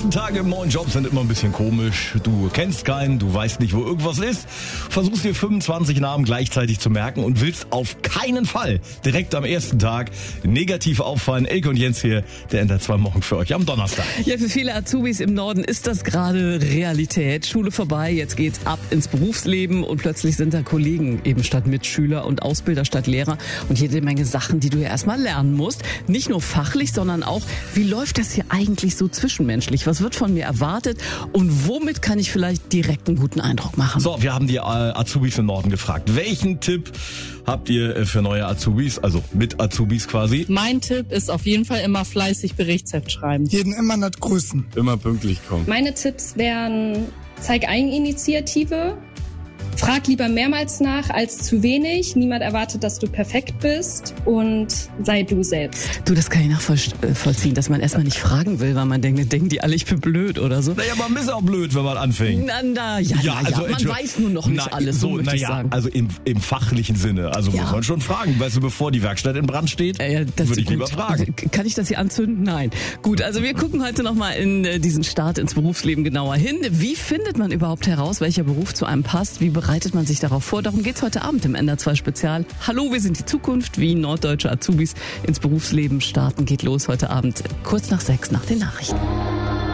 ersten Tage im neuen Job sind immer ein bisschen komisch. Du kennst keinen, du weißt nicht, wo irgendwas ist. Versuchst dir 25 Namen gleichzeitig zu merken und willst auf keinen Fall direkt am ersten Tag negativ auffallen. Elke und Jens hier, der NDR 2 Morgen für euch am Donnerstag. Ja, für viele Azubis im Norden ist das gerade Realität. Schule vorbei, jetzt geht's ab ins Berufsleben und plötzlich sind da Kollegen eben statt Mitschüler und Ausbilder statt Lehrer und jede Menge Sachen, die du ja erstmal lernen musst. Nicht nur fachlich, sondern auch, wie läuft das hier eigentlich so zwischenmenschlich? Was wird von mir erwartet und womit kann ich vielleicht direkt einen guten Eindruck machen? So, wir haben die Azubis im Norden gefragt. Welchen Tipp habt ihr für neue Azubis, also mit Azubis quasi? Mein Tipp ist auf jeden Fall immer fleißig Berichtsheft schreiben. Jeden immer nicht grüßen. Immer pünktlich kommen. Meine Tipps wären, zeig Eigeninitiative. Frag lieber mehrmals nach als zu wenig. Niemand erwartet, dass du perfekt bist und sei du selbst. Du, das kann ich nachvollziehen, dass man erstmal nicht fragen will, weil man denken die alle, ich bin blöd oder so. Naja, man ist auch blöd, wenn man anfängt. Man weiß nur noch nicht alles, so möchte ich sagen. Also im fachlichen Sinne, also muss man schon fragen. Weißt du, bevor die Werkstatt in Brand steht, würde ich lieber fragen. Kann ich das hier anzünden? Nein. Gut, also wir gucken heute nochmal in diesen Start ins Berufsleben genauer hin. Wie findet man überhaupt heraus, welcher Beruf zu einem passt? Wie bereitet man sich darauf vor? Darum geht's heute Abend im NDR 2 Spezial. Hallo, wir sind die Zukunft. Wie norddeutsche Azubis ins Berufsleben starten, geht los heute Abend kurz nach 6 nach den Nachrichten.